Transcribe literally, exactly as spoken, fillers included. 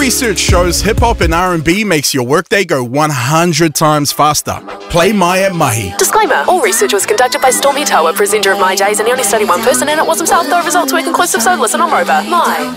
research shows hip-hop and R and B makes your workday go one hundred times faster. Play My at Mahi. Disclaimer, all research was conducted by Stormy Toa, presenter of My Days, and he only studied one person and it was himself, though results were conclusive, so listen on Rover. My.